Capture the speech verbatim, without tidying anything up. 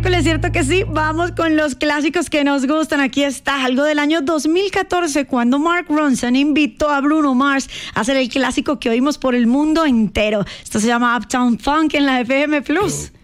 Es cierto que sí, vamos con los clásicos que nos gustan. Aquí está algo del año dos mil catorce, cuando Mark Ronson invitó a Bruno Mars a hacer el clásico que oímos por el mundo entero. Esto se llama Uptown Funk en la F M Plus.